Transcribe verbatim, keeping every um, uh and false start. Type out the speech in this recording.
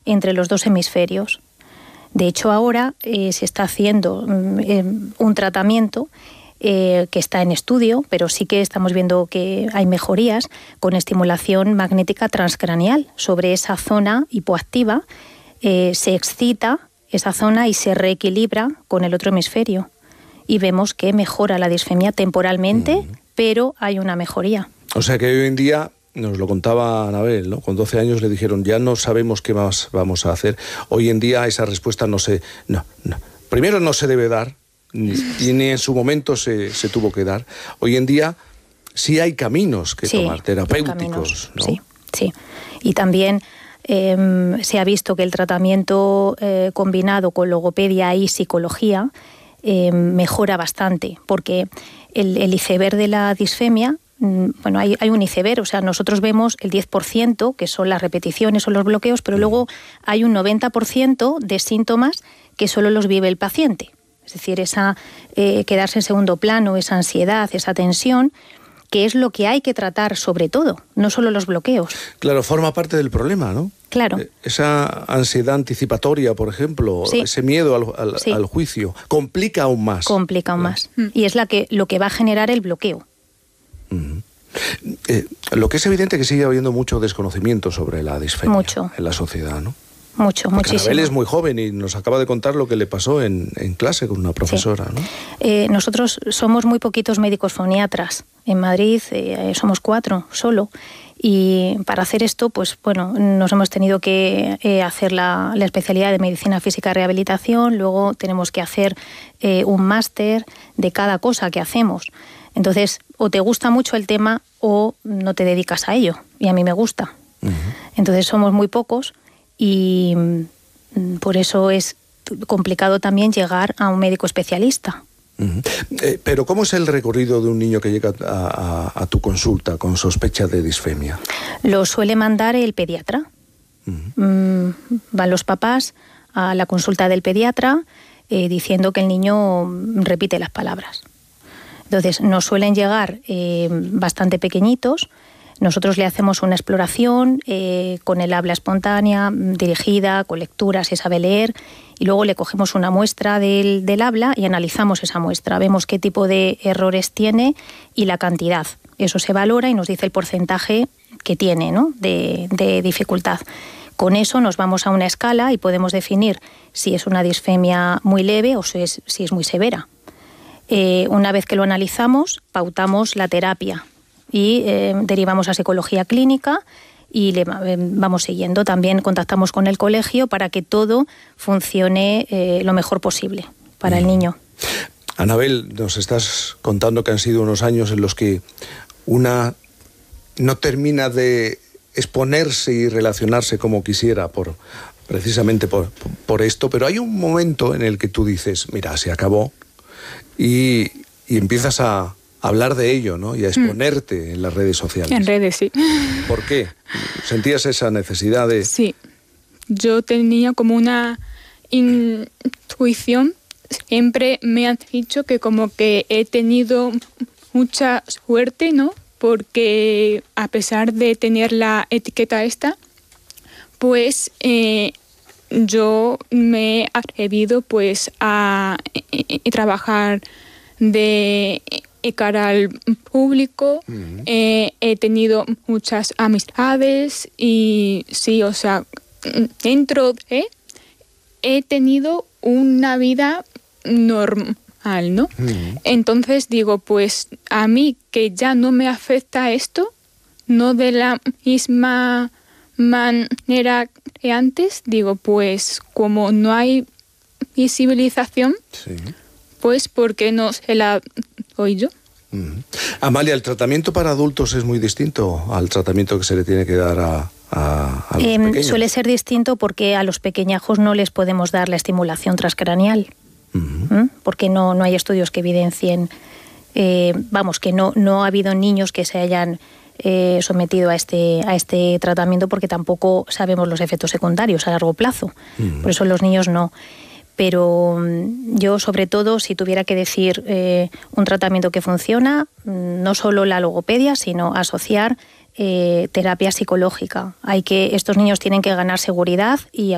entre los dos hemisferios. De hecho, ahora eh, se está haciendo eh, un tratamiento eh, que está en estudio, pero sí que estamos viendo que hay mejorías con estimulación magnética transcraneal sobre esa zona hipoactiva. Eh, se excita esa zona y se reequilibra con el otro hemisferio. Y vemos que mejora la disfemia temporalmente, mm. pero hay una mejoría. O sea que hoy en día, nos lo contaba Anabel, ¿no? Con doce años le dijeron, ya no sabemos qué más vamos a hacer. Hoy en día esa respuesta no se... No, no. Primero no se debe dar, ni, y ni en su momento se, se tuvo que dar. Hoy en día sí hay caminos que sí, tomar, terapéuticos, ¿no? Sí, sí. Y también eh, se ha visto que el tratamiento eh, combinado con logopedia y psicología eh, mejora bastante, porque el, el iceberg de la disfemia, bueno, hay, hay un iceberg, o sea, nosotros vemos el diez por ciento, que son las repeticiones o los bloqueos, pero luego hay un noventa por ciento de síntomas que solo los vive el paciente. Es decir, esa eh, quedarse en segundo plano, esa ansiedad, esa tensión, que es lo que hay que tratar sobre todo, no solo los bloqueos. Claro, forma parte del problema, ¿no? Claro. Esa ansiedad anticipatoria, por ejemplo, sí. ese miedo al, al, sí. al juicio, complica aún más. Complica aún ¿no? más. Y es la que, lo que va a generar el bloqueo. Uh-huh. Eh, lo que es evidente que sigue habiendo mucho desconocimiento sobre la disfemia mucho. en la sociedad, ¿no? Mucho, Porque muchísimo. Anabel es muy joven y nos acaba de contar lo que le pasó en, en clase con una profesora, sí. ¿no? Eh, nosotros somos muy poquitos médicos foniatras. En Madrid eh, somos cuatro solo. Y para hacer esto, pues bueno, nos hemos tenido que eh, hacer la, la especialidad de Medicina Física y Rehabilitación, luego tenemos que hacer eh, un máster de cada cosa que hacemos. Entonces, o te gusta mucho el tema o no te dedicas a ello. Y a mí me gusta. Uh-huh. Entonces somos muy pocos y por eso es complicado también llegar a un médico especialista. Uh-huh. Eh, pero ¿cómo es el recorrido de un niño que llega a, a, a tu consulta con sospecha de disfemia? Lo suele mandar el pediatra. Uh-huh. Mm, van los papás a la consulta del pediatra eh, diciendo que el niño repite las palabras. Entonces, nos suelen llegar eh, bastante pequeñitos. Nosotros le hacemos una exploración eh, con el habla espontánea, dirigida, con lectura, si sabe leer, y luego le cogemos una muestra del, del habla y analizamos esa muestra. Vemos qué tipo de errores tiene y la cantidad. Eso se valora y nos dice el porcentaje que tiene, ¿no? de, de dificultad. Con eso nos vamos a una escala y podemos definir si es una disfemia muy leve o si es, si es muy severa. Eh, una vez que lo analizamos, pautamos la terapia y eh, derivamos a psicología clínica y le eh, vamos siguiendo. También contactamos con el colegio para que todo funcione eh, lo mejor posible para mm. el niño. Anabel, nos estás contando que han sido unos años en los que una no termina de exponerse y relacionarse como quisiera por, precisamente por, por esto, pero hay un momento en el que tú dices, mira, se acabó. Y, y empiezas a hablar de ello, ¿no? Y a exponerte mm. en las redes sociales. En redes, sí. ¿Por qué? ¿Sentías esa necesidad de...? Sí. Yo tenía como una intuición. Siempre me han dicho que como que he tenido mucha suerte, ¿no? Porque a pesar de tener la etiqueta esta, pues... Eh, yo me he atrevido pues a, a trabajar de cara al público, uh-huh. eh, he tenido muchas amistades y sí, o sea, dentro de he tenido una vida normal, ¿no? Uh-huh. Entonces digo, pues a mí que ya no me afecta esto, no de la misma manera que antes, digo, pues como no hay visibilización, sí. pues ¿por qué no se la doy yo? Uh-huh. Amalia, ¿el tratamiento para adultos es muy distinto al tratamiento que se le tiene que dar a, a, a los eh, pequeños? Suele ser distinto porque a los pequeñajos no les podemos dar la estimulación transcraneal, uh-huh. ¿Mm? porque no, no hay estudios que evidencien, eh, vamos, que no, no ha habido niños que se hayan Eh, sometido a este, a este tratamiento porque tampoco sabemos los efectos secundarios a largo plazo. Mm. Por eso los niños no. Pero yo, sobre todo, si tuviera que decir eh, un tratamiento que funciona, no solo la logopedia, sino asociar eh, terapia psicológica. Hay que, estos niños tienen que ganar seguridad y